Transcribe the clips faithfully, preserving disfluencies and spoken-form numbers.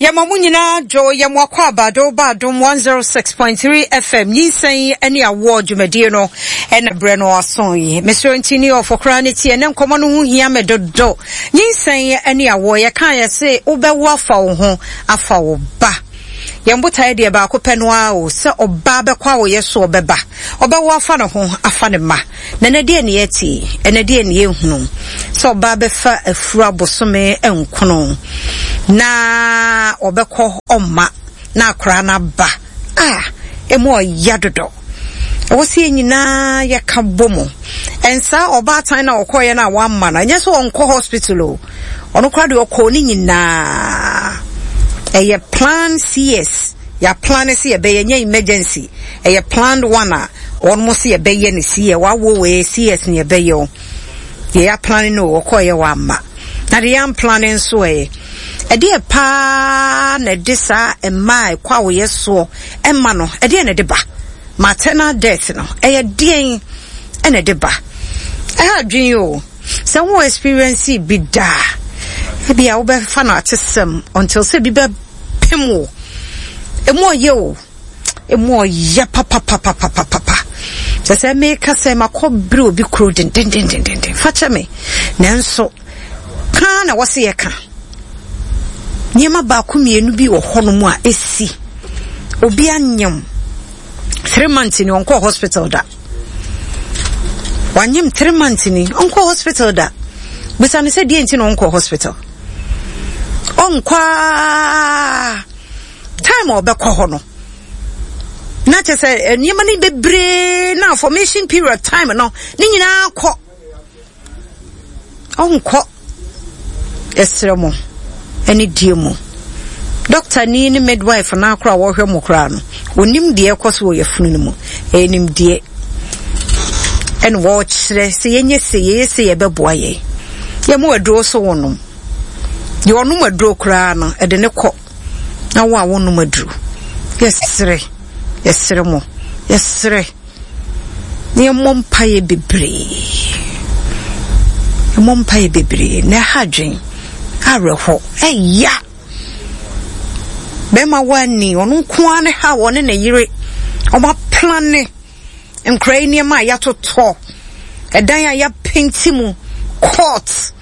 Yamamunyina jo yamwakwa bado bado one oh six point three F M Yinsɛn any award dwumadie no ɛna breno ason yi Mister Ntini of Okranity and nkomo no hu hia medodo Yinsɛn any award ye kan ye say wobɛwo afa wo ho afa wo ba Yambuta de ba ko penwa o se oba bekwa wo yeso obeba obewo afa no ho afa ne ma na na de ne yeti ene de ne ehunu se oba befa afura bosome enkono na obekọ omma na akra na ba ah emu oyadodo ewo se nyina ye ka bomo ensa oba tan na okoye na wamma na nyeso onko hospital o ono kra de okọ ni nyina a plan C S ya plan C be ye emergency a planned one almost ye be ye ni C wa wo we C S ni be yo ye ya planning no okoye wa ma na de am planning so e e de pa na de sa e mai kwa wo ye so e ma no e de na de ba maternal death no e ye de e na de ba e ha dwen yo se wo experience bi da ebi a wo be fa na atesem until se bi be pemo emo ye o emo ya papa papa papa papa se se me ka se makobre obi kro den den den den den facha me nanso ka na wo se ye ka nyema ba ko mienu bi wo hono mu a esi obi anyam three months ni onko hospital da wanyem three months ni onko hospital da bisa me se die nti no onko hospital onkwa time obekọ ho no na che se nyema ni bebre na formation period time no ni nyina akọ onkọ esremo eni diemo doctor ni ni midwife na akra wo hwe mokra no onim de ekoso wo yafunu mu enim de en wo kire se yenye se ye se ye beboa ye ye mo adro so wonom ye onum adro kra no e de ne kọ na wo awonum adro yesre yesre mo yesre ni mompa ye bebre mompa ye bebre na hadwen areho eya bema wani onu kwa ne ha woni na yire o ma plan nkrai ma ya toto edan ya painti mu court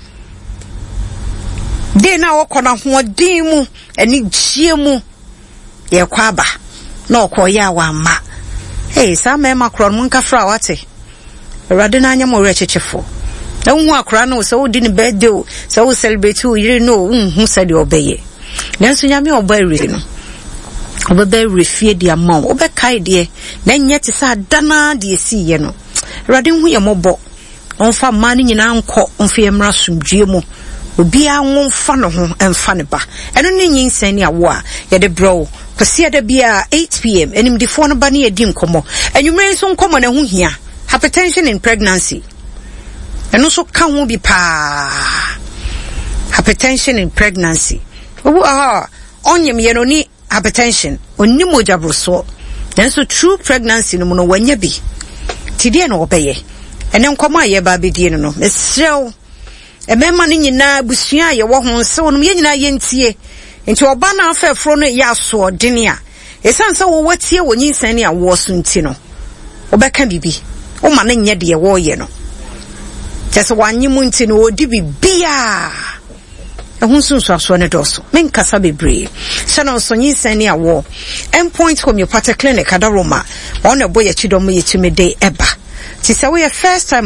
de na wokona ho din mu eni gie mu ye kwaba na okoya wa ma eh sa me makro mun ka fra wate erade na anya mo rechechefo na hu akra no so di ni birthday so we celebrate you yire no hu said obeye nanso nyame oba ere no obeba refie dia ma obeka de na nyete sa dana de esi ye no erade hu ye mobo onfa mani nyina nko onfa emra sumdue mu obi anwonfa no ho emfa ne ba eno ne nyinsan ne awo a ye de bro kwase da bia eight p m enim de fo no ba ne yedi nkomo enwumre so nkomo na ho hia hypertension in pregnancy eno so ka ho bi pa hypertension in pregnancy obu aha onyem ye no ni hypertension onni mojabro so nanso true pregnancy no no wanya bi tidie no obeye ene nkomo aye ba bedie no no mesrew emema ni nyina busua ye wo ho se wonum ye nyina ye ntie nti oba na afefro no ya so dene a esanse wo watie wonyi nsan ne awo so nti no obeka bibi o ma na nye de wo ye no jese wanyimu nti no odi bibia ehun sunsu aso ne doso menkasa bebre se no so nyi nsan ne awo endpoint homeopathic clinic adaroma on ebo ye chidom ye chimede eba ti se we first time